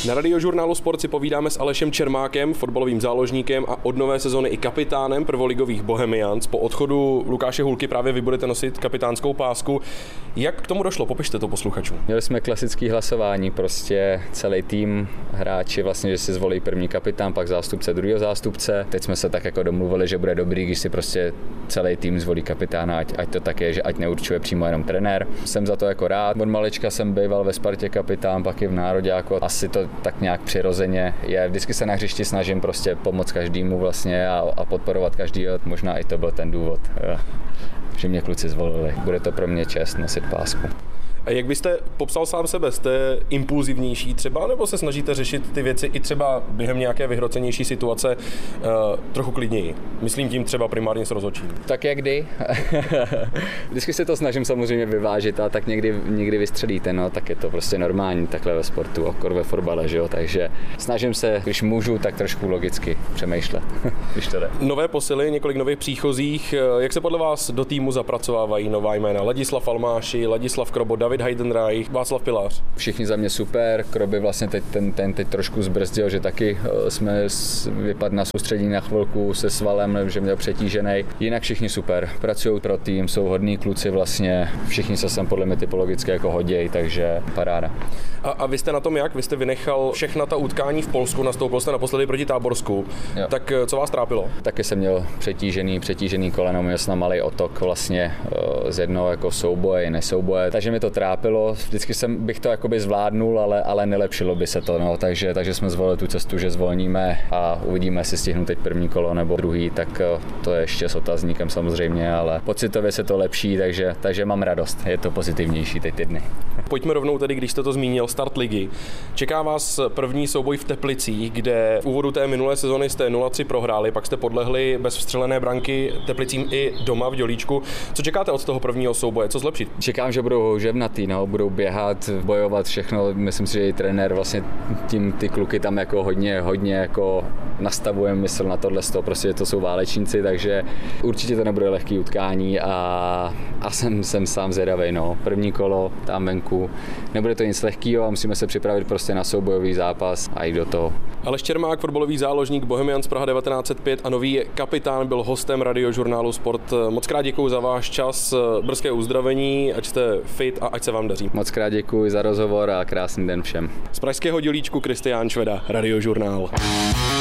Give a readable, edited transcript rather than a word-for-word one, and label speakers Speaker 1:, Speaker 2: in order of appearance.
Speaker 1: Na Radiožurnálu Sport si povídáme s Alešem Čermákem, fotbalovým záložníkem a od nové sezony i kapitánem prvoligových Bohemians. Po odchodu Lukáše Hulky právě vy budete nosit kapitánskou pásku. Jak k tomu došlo? Popište to posluchačům.
Speaker 2: Měli jsme klasické hlasování, prostě celý tým, hráči vlastně, že si zvolí první kapitán, pak zástupce, druhého zástupce. Teď jsme se tak jako domluvili, že bude dobrý, když si prostě celý tým zvolí kapitána, ať to tak je, že ať neurčuje přímo jenom trenér. Jsem za to jako rád. Od malička jsem býval ve Spartě kapitán, pak i v nároďáku. Asi to tak nějak přirozeně je. Vždycky se na hřišti snažím prostě pomoct každému vlastně a podporovat každýho. Možná i to byl ten důvod, že mě kluci zvolili. Bude to pro mě čest nosit pásku.
Speaker 1: A jak byste popsal sám sebe? Jste impulzivnější třeba, nebo se snažíte řešit ty věci i třeba během nějaké vyhrocenější situace trochu klidněji? Myslím tím třeba primárně s rozhodčím.
Speaker 2: Tak jak kdy? Vždycky se to snažím samozřejmě vyvážit a tak někdy vystřelíte, no, tak je to prostě normální takhle ve sportu, akor ve fotbale, že jo, takže snažím se, když můžu, tak trošku logicky přemýšlet, když to jde.
Speaker 1: Nové posily, několik nových příchozích, jak se podle vás do týmu zapracovávají nová jména? Ladislav Almáši, Ladislav Krobo, David Heidenreich, Václav Pilář.
Speaker 2: Všichni za mě super, Kroby vlastně teď trošku zbrzdil, že taky jsme vypadli na soustředění na chvilku se svalem, že měl přetížený. Jinak všichni super, pracují pro tým, jsou hodní kluci vlastně, všichni se sem podle mě typologicky jako hodějí, takže paráda.
Speaker 1: A vy jste na tom jak? Vy jste vynechal všechna ta utkání v Polsku, nastoupil jste naposledy proti Táborsku. Jo. Tak co vás trápilo?
Speaker 2: Taky jsem měl přetížený koleno, měl jsem malý otok vlastně z jednoho jako souboje i nesouboje, takže mi to trápilo. Vždycky bych to jakoby zvládnul, ale nelepšilo by se to, no. takže jsme zvolili tu cestu, že zvolníme a uvidíme, jestli stihnu teď první kolo nebo druhý, tak to je ještě s otazníkem samozřejmě, ale pocitově se to lepší, takže mám radost, je to pozitivnější teď ty dny.
Speaker 1: Pojďme rovnou tedy, když jste to zmínil, start ligy. Čeká vás první souboj v Teplicích, kde v úvodu té minulé sezony jste 0-3 prohráli, pak jste podlehli bez vstřelené branky Teplicím i doma v Dělíčku. Co čekáte od toho prvního souboje? Co zlepšit?
Speaker 2: Čekám, že budou houževnatý, budou běhat, bojovat všechno. Myslím si, že i trenér vlastně tím ty kluky tam jako hodně jako nastavuje mysl na tohle, prostě to jsou válečníci, takže určitě to nebude lehký utkání a jsem sám zvědavej, no. První kolo tam venku, nebude to nic lehkýho a musíme se připravit prostě na soubojový zápas a jít do toho.
Speaker 1: Aleš Čermák, fotbalový záložník Bohemians Praha 1905 a nový kapitán, byl hostem Radiožurnálu Sport. Moc krát děkuji za váš čas, brzké uzdravení, ať jste fit a ať se vám daří.
Speaker 2: Moc krát děkuji za rozhovor a krásný den všem.
Speaker 1: Z pražského Dělíčku Kristián Šveda, Radiožurnál.